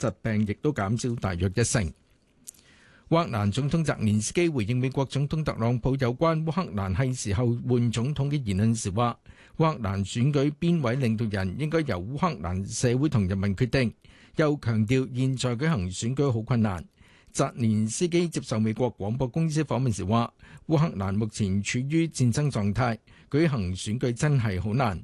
疾病亦都減少大約1成。烏克蘭總統澤連斯基回應美國總統特朗普有關烏克蘭係時候換總統嘅言論時話，烏克蘭選舉邊位領導人應該由烏克蘭社會同人民決定，又強調現在舉行選舉好困難。澤連斯基接受美國廣播公司訪問時話，烏克蘭目前處於戰爭狀態，舉行選舉真係好難。